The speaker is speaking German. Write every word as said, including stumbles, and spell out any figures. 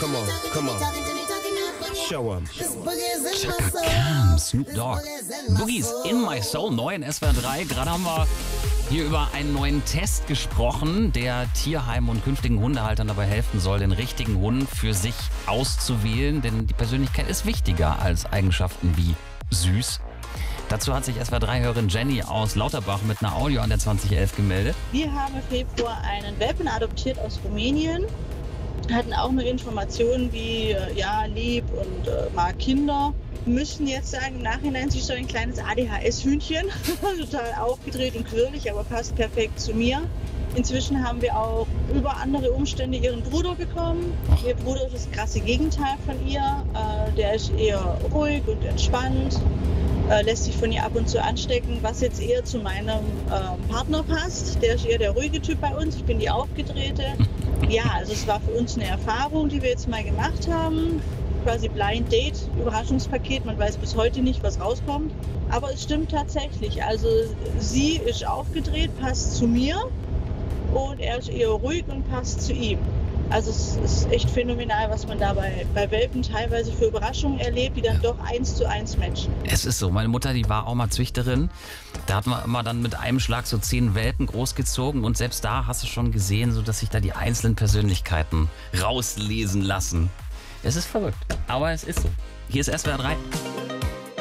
Come on, come on. Show 'em. Chaka Khan, Snoop Dogg. Boogies in My Soul, neu in S W R drei. Gerade haben wir hier über einen neuen Test gesprochen, der Tierheimen und künftigen Hundehaltern dabei helfen soll, den richtigen Hund für sich auszuwählen. Denn die Persönlichkeit ist wichtiger als Eigenschaften wie süß. Dazu hat sich S W R drei-Hörerin Jenny aus Lauterbach mit einer Audio an der zwanzig elf gemeldet. Wir haben im Februar einen Welpen adoptiert aus Rumänien. Hatten auch nur Informationen wie, ja, lieb und äh, mag Kinder. Müssen jetzt sagen, im Nachhinein sie ist so ein kleines A D H S-Hühnchen. Total aufgedreht und quirlig, aber passt perfekt zu mir. Inzwischen haben wir auch über andere Umstände ihren Bruder bekommen. Ach. Ihr Bruder ist das krasse Gegenteil von ihr. Äh, der ist eher ruhig und entspannt, äh, lässt sich von ihr ab und zu anstecken, was jetzt eher zu meinem äh, Partner passt. Der ist eher der ruhige Typ bei uns, ich bin die Aufgedrehte. Ja, also es war für uns eine Erfahrung, die wir jetzt mal gemacht haben. Quasi Blind Date, Überraschungspaket, man weiß bis heute nicht, was rauskommt. Aber es stimmt tatsächlich, also sie ist aufgedreht, passt zu mir und er ist eher ruhig und passt zu ihm. Also es ist echt phänomenal, was man da bei, bei Welpen teilweise für Überraschungen erlebt, die dann doch eins zu eins matchen. Es ist so, meine Mutter, die war auch mal Züchterin. Da hat man immer dann mit einem Schlag so zehn Welpen großgezogen und selbst da hast du schon gesehen, so dass sich da die einzelnen Persönlichkeiten rauslesen lassen. Es ist verrückt, aber es ist so. Hier ist S W R drei.